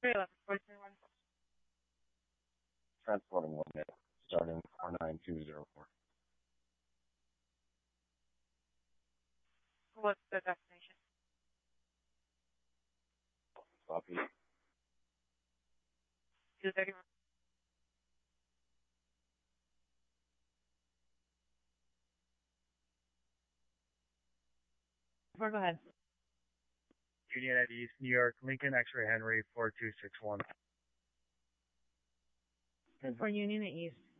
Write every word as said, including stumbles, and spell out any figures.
Transporting one minute, starting four nine two zero four. What's the destination? Copy. two thirty-one. Go ahead. Union at East, New York, Lincoln X-ray Henry four two six one. For Union at East.